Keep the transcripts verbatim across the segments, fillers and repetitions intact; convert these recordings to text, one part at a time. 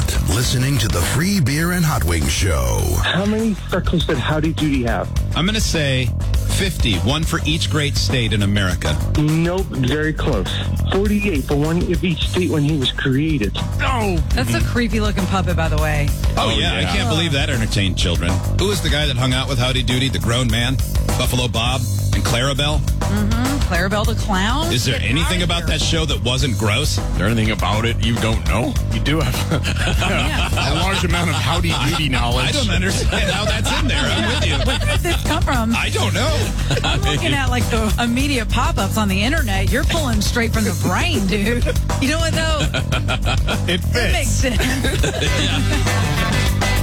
not listening to the Free Beer and Hot Wings Show. How many freckles did Howdy Doody have? I'm going to say fifty, one for each great state in America. Nope, very close. forty-eight for one of each state when he was created. Oh, that's a creepy looking puppet, by the way. Oh, oh yeah. yeah, I can't believe that entertained children. Who was the guy that hung out with Howdy Doody, the grown man? Buffalo Bob and Clarabelle? Mm-hmm. Clarabelle the clown? Is there Get anything about that show that wasn't gross? Is there anything about it you don't know? You do have a large amount of Howdy Doody knowledge. I don't understand how that's in there. I'm with you. Where did this come from? I don't know. I'm looking at like the immediate pop-ups on the internet. You're pulling straight from the brain, dude. You know what, though? It fits. It makes sense. Yeah.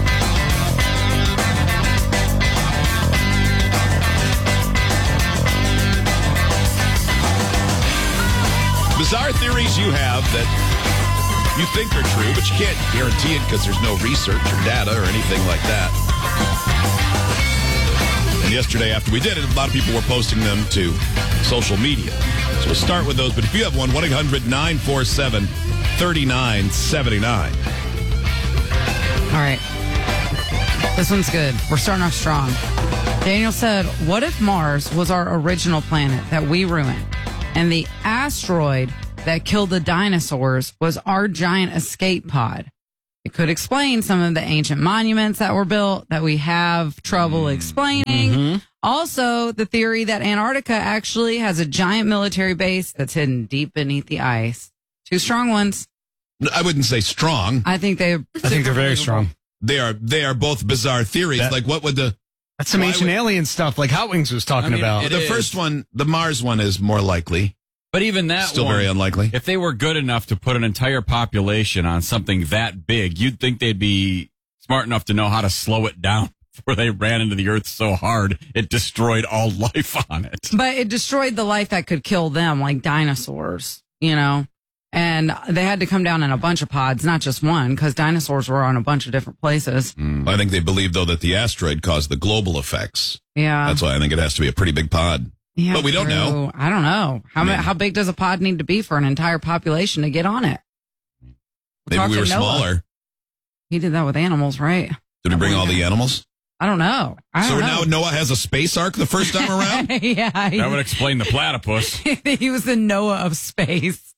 Bizarre theories you have that you think are true, but you can't guarantee it because there's no research or data or anything like that. And yesterday after we did it, a lot of people were posting them to social media. So we'll start with those. But if you have one, one eight hundred nine four seven three nine seven nine. All right. This one's good. We're starting off strong. Daniel said, what if Mars was our original planet that we ruined? And the asteroid that killed the dinosaurs was our giant escape pod. It could explain some of the ancient monuments that were built that we have trouble mm. explaining. Mm-hmm. Also, the theory that Antarctica actually has a giant military base that's hidden deep beneath the ice. Two strong ones. I wouldn't say strong. I think they. I think they're very strong. They are. They are both bizarre theories. That, like, what would the? That's some ancient would, alien stuff, like Hot Wings was talking I mean, about. The is. first one, the Mars one, is more likely. But even that Still one, very unlikely. If they were good enough to put an entire population on something that big, you'd think they'd be smart enough to know how to slow it down before they ran into the Earth so hard it destroyed all life on it. But it destroyed the life that could kill them, like dinosaurs, you know? And they had to come down in a bunch of pods, not just one, because dinosaurs were on a bunch of different places. Mm. I think they believe, though, that the asteroid caused the global effects. Yeah. That's why I think it has to be a pretty big pod. Yeah, but we don't true. know. I don't know. How I mean, how big does a pod need to be for an entire population to get on it? We'll maybe we were Noah. smaller. He did that with animals, right? Did we bring all the animals? I don't know. I so don't now know. Noah has a space ark the first time around? Yeah. He, that would explain the platypus. He was the Noah of space.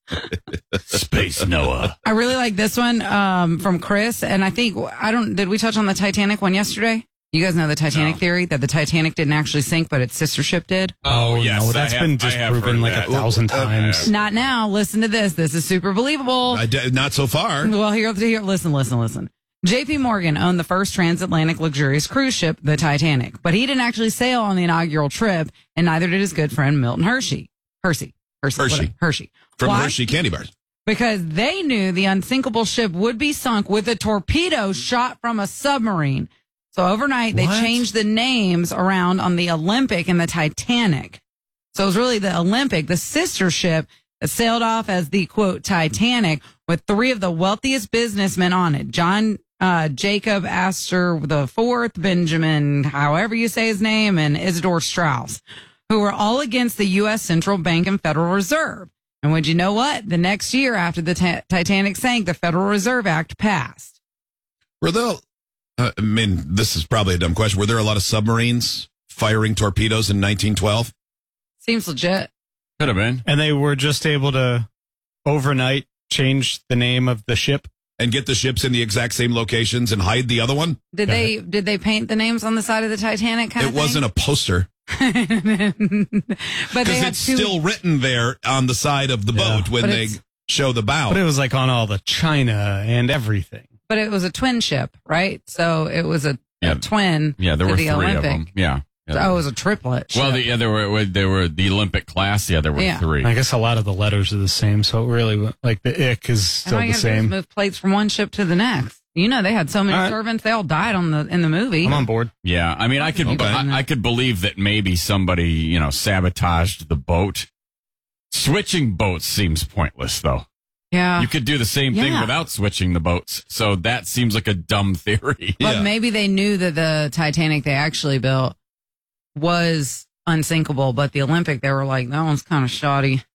Space Noah. I really like this one um, from Chris. And I think, I don't, did we touch on the Titanic one yesterday? You guys know the Titanic no. theory that the Titanic didn't actually sink, but its sister ship did? Oh, yes. No, that's I been have, disproven like that. a thousand Well, times. uh, Not now. Listen to this. This is super believable. I d- not so far. Well, here, here, listen, listen, listen. J P Morgan owned the first transatlantic luxurious cruise ship, the Titanic, but he didn't actually sail on the inaugural trip, and neither did his good friend Milton Hershey. Hershey. Hershey. Hershey. Whatever. Hershey. From Why? Hershey candy bars. Because they knew the unsinkable ship would be sunk with a torpedo shot from a submarine. So overnight, they What? changed the names around on the Olympic and the Titanic. So it was really the Olympic, the sister ship that sailed off as the, quote, Titanic, with three of the wealthiest businessmen on it. John uh, Jacob Astor the Fourth, Benjamin, however you say his name, and Isidore Strauss, who were all against the U S Central Bank and Federal Reserve. And would you know what? The next year after the t- Titanic sank, the Federal Reserve Act passed. Were there, uh, I mean, this is probably a dumb question. Were there a lot of submarines firing torpedoes in nineteen twelve? Seems legit. Could have been. And they were just able to overnight change the name of the ship. And get the ships in the exact same locations and hide the other one? Did Got they did they paint the names on the side of the Titanic? Kind It of wasn't a poster. but they Because had it's two, still written there on the side of the Yeah. boat when But they it's- show the bow. But it was like on all the China and everything. but it was a twin ship, right? So it was a, Yeah. a twin. Yeah, there to were the three Olympic. of them. Yeah. yeah. Oh, it was a triplet. Well, ship. the, yeah, there were there were the Olympic class. Yeah, there were Yeah. three. I guess a lot of the letters are the same, so it really, like the ick is And still all you the gotta do is same. move plates from one ship to the next. You know, they had so many All right. servants; they all died on the in the movie. I'm on board. Yeah, I mean, I could Okay. I, I could believe that maybe somebody you know sabotaged the boat. Switching boats seems pointless, though. Yeah, You could do the same thing Yeah. without switching the boats. So that seems like a dumb theory. but Yeah. maybe they knew that the Titanic they actually built was unsinkable, but the Olympic they were like, that one's kind of shoddy.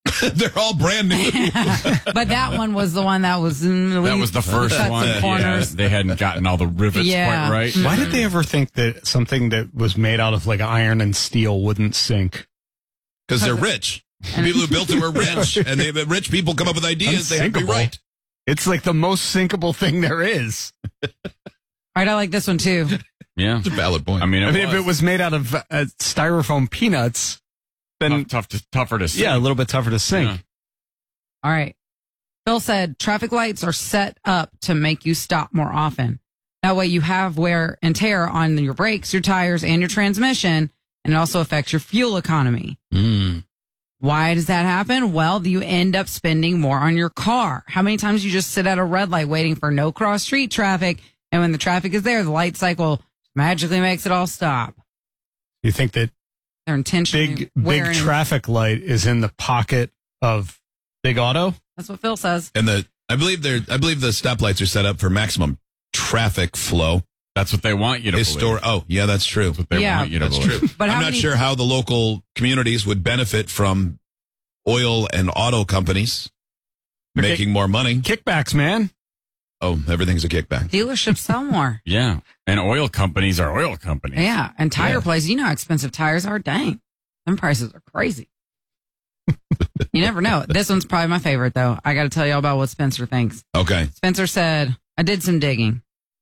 They're all brand new. But that one was the one that was mm, That was the first cut one. some Yeah, corners. they hadn't gotten all the rivets Yeah. quite right. Why did they ever think that something that was made out of like iron and steel wouldn't sink? Because they're rich. The people who built them are rich. And they rich people come up with ideas. They have to be Unsinkable. right. It's like the most sinkable thing there is. All right, I like this one too. Yeah. It's a valid point. I mean, it I mean, was. if it was made out of uh, styrofoam peanuts, then tough, tough to, tougher to see. yeah, a little bit tougher to sink. Yeah. All right. Phil said traffic lights are set up to make you stop more often. That way you have wear and tear on your brakes, your tires, and your transmission, and it also affects your fuel economy. Mm. Why does that happen? Well, you end up spending more on your car. How many times you just sit at a red light waiting for no cross street traffic, and when the traffic is there, the light cycle magically makes it all stop. You think that They're intentionally big, big wearing- traffic light is in the pocket of Big Auto? That's what Phil says. And the I believe they're I believe the stoplights are set up for maximum traffic flow. That's what they want you to believe. Histor- oh, yeah, that's true. That's what they Yeah. want you to That's believe. true. But how I'm not many- sure how the local communities would benefit from oil and auto companies Okay. making more money. Kickbacks, man. Oh, everything's a kickback. Dealerships sell more. Yeah. And oil companies are oil companies. Yeah, and tire Yeah. places, you know how expensive tires are. Dang, them prices are crazy. You never know. This one's probably my favorite, though. I got to tell you all about what Spencer thinks. Okay. Spencer said, I did some digging,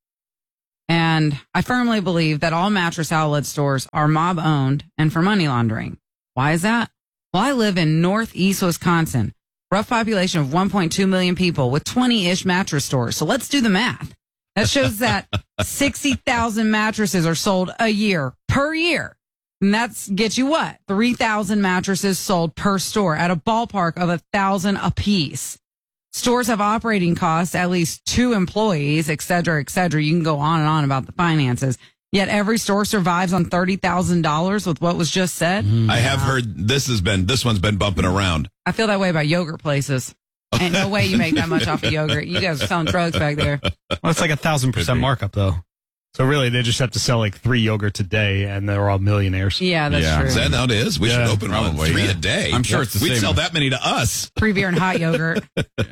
and I firmly believe that all mattress outlet stores are mob owned and for money laundering. Why is that? Well, I live in northeast Wisconsin, rough population of one point two million people with twenty-ish mattress stores. So let's do the math. That shows that sixty thousand mattresses are sold a year per year. And that's gets you what? three thousand mattresses sold per store at a ballpark of a thousand apiece. Stores have operating costs, at least two employees, et cetera, et cetera. You can go on and on about the finances. Yet every store survives on thirty thousand dollars with what was just said. I have heard this has been this one's been bumping around. I feel that way about yogurt places. Ain't no way you make that much off of yogurt. You guys are selling drugs back there. Well, it's like a thousand percent markup, though. So really, they just have to sell like three yogurts a day, and they're all millionaires. Yeah, that's Yeah. true. Is that how it is? We Yeah, should open one probably, three yeah. a day. I'm sure it's the We'd same. sell that many to us. Free beer and hot yogurt.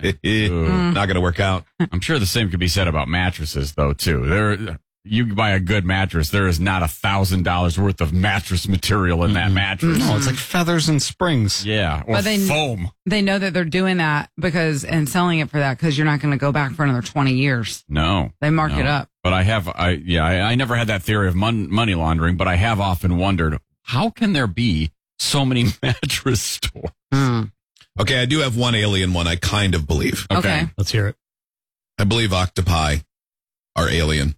Mm. Not going to work out. I'm sure the same could be said about mattresses, though, too. There, you buy a good mattress, there is not a thousand dollars worth of mattress material in that mattress. No, it's like feathers and springs. Yeah, or But they- foam. They know that they're doing that because and selling it for that because you're not going to go back for another twenty years. No, They mark no. it up. But I have, I yeah, I, I never had that theory of mon- money laundering, but I have often wondered how can there be so many mattress stores? Okay, I do have one alien one I kind of believe. Okay. Let's hear it. I believe octopi are alien.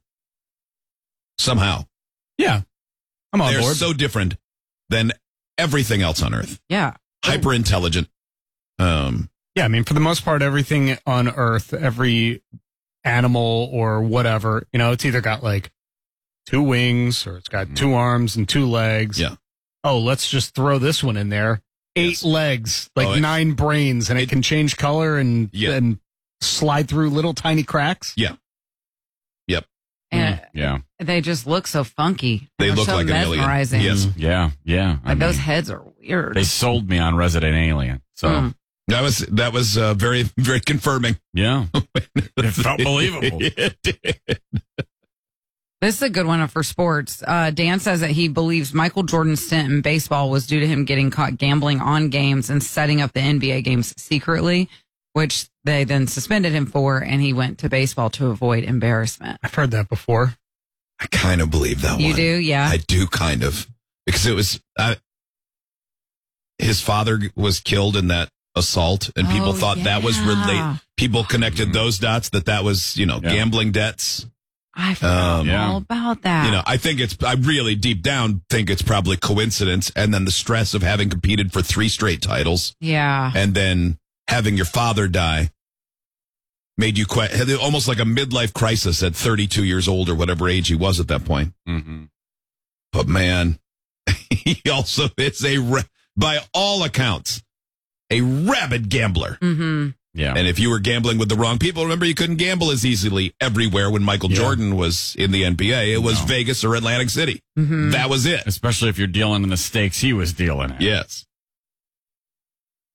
Somehow. Yeah, I'm on They're board. so different than everything else on Earth. Yeah. Hyper intelligent. Um, Yeah, I mean, for the most part, everything on Earth, every animal or whatever, you know, it's either got like two wings or it's got two arms and two legs. Yeah. Oh, let's just throw this one in there. Eight Yes. legs, like Oh, it- nine brains, and it, it- can change color and Yeah. and slide through little tiny cracks. yeah. Yep. And Yeah, they just look so funky. They They're look so like an alien. mesmerizing. Yes. yeah, yeah. I Like those mean, heads are weird. they sold me on Resident Alien, so Mm. That was that was uh, very very confirming. yeah, it felt believable. It did. This is a good one for sports. Uh, Dan says that he believes Michael Jordan's stint in baseball was due to him getting caught gambling on games and setting up the N B A games secretly, which they then suspended him for, and he went to baseball to avoid embarrassment. I've heard that before. I kind of believe that You one. do? Yeah. I do kind of because it was uh, his father was killed in that assault, and people Oh, thought that was yeah. relate. People connected those dots that that was you know Yeah. gambling debts. I forgot Um, Yeah. all about that. You know, I think it's, I really deep down think it's probably coincidence. And then the stress of having competed for three straight titles yeah. and then having your father die made you quite, had almost like a midlife crisis at thirty-two years old or whatever age he was at that point. hmm But man, he also is a, ra- by all accounts, a rabid gambler. Mm-hmm. Yeah, And if you were gambling with the wrong people, remember you couldn't gamble as easily everywhere when Michael Yeah. Jordan was in the N B A. It was No. Vegas or Atlantic City. Mm-hmm. That was it. especially if you're dealing in the stakes he was dealing in. Yes.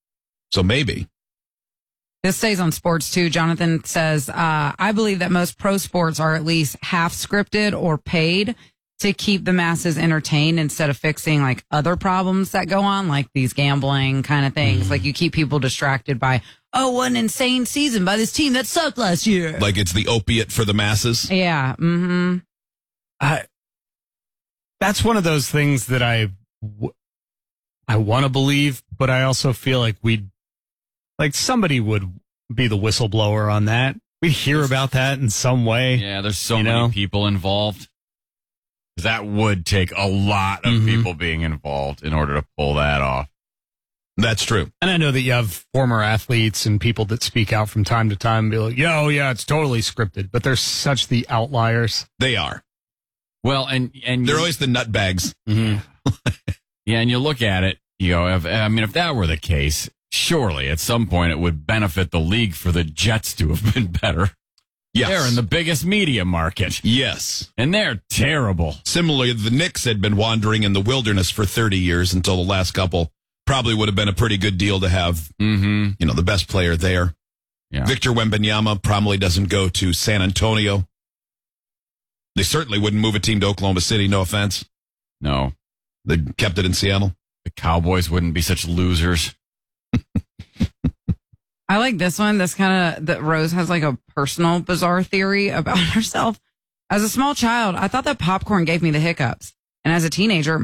So maybe. This stays on sports too. Jonathan says, uh, I believe that most pro sports are at least half scripted or paid to keep the masses entertained instead of fixing like other problems that go on, like these gambling kind of things. Mm. Like you keep people distracted by, oh, what an insane season by this team that sucked last year. Like it's the opiate for the masses. Yeah. Mm-hmm. I, that's one of those things that I, I want to believe, but I also feel like we'd, like somebody would be the whistleblower on that. We'd hear about that in some way. Yeah, there's so you many know? people involved. That would take a lot of mm-hmm. people being involved in order to pull that off. That's true. And I know that you have former athletes and people that speak out from time to time and be like, yo, yeah, it's totally scripted. But they're such the outliers. They are. Well, and, and they're you, always the nutbags. Mm-hmm. Yeah, and you look at it, you know, if, I mean, if that were the case, surely at some point it would benefit the league for the Jets to have been better. Yes. They're in the biggest media market. Yes. And they're terrible. Similarly, the Knicks had been wandering in the wilderness for thirty years until the last couple. Probably would have been a pretty good deal to have, mm-hmm. you know, the best player there. Yeah. Victor Wembanyama probably doesn't go to San Antonio. They certainly wouldn't move a team to Oklahoma City, no offense. No. They kept it in Seattle. The Cowboys wouldn't be such losers. I like this one. This kind of, that Rose has like a personal bizarre theory about herself. As a small child, I thought that popcorn gave me the hiccups. And as a teenager,